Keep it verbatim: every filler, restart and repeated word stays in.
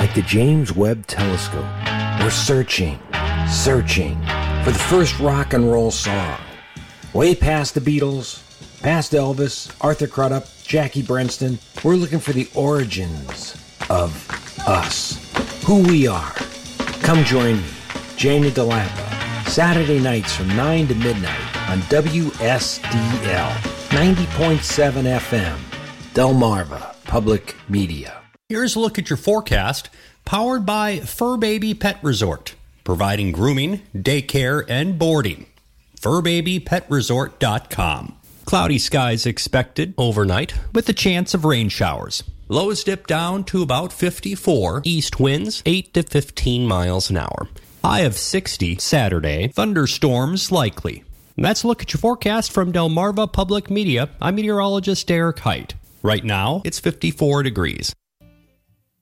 like the James Webb Telescope. We're searching, searching for the first rock and roll song. Way past the Beatles, past Elvis, Arthur Crudup, Jackie Brenston. We're looking for the origins of us, who we are. Come join me, Jamie DeLampa, Saturday nights from nine to midnight on W S D L, ninety point seven F M, Delmarva Public Media. Here's a look at your forecast, powered by Fur Baby Pet Resort, providing grooming, daycare, and boarding. fur baby pet resort dot com. Cloudy skies expected overnight with a chance of rain showers. Lows dip down to about fifty-four. East winds eight to fifteen miles an hour. High of sixty Saturday. Thunderstorms likely. That's a look at your forecast from Delmarva Public Media. I'm meteorologist Derek Height. Right now, it's fifty-four degrees.